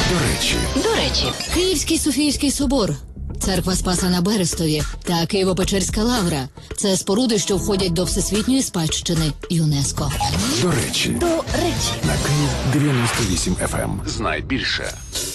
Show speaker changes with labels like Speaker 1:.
Speaker 1: До речі,
Speaker 2: Київський Софійський собор, церква Спаса на Берестові та Києво-Печерська лавра – це споруди, що входять до всесвітньої спадщини ЮНЕСКО.
Speaker 1: До речі.
Speaker 2: До речі.
Speaker 1: На Київ 98 FM. Знай більше.